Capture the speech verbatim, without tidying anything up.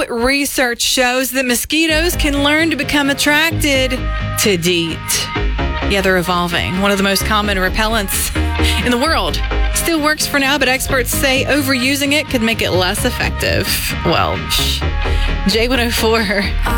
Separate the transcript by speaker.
Speaker 1: research shows that mosquitoes can learn to become attracted to DEET. Yeah, they're evolving. One of the most common repellents in the world. Still works for now, but experts say overusing it could make it less effective. Well, J one oh four.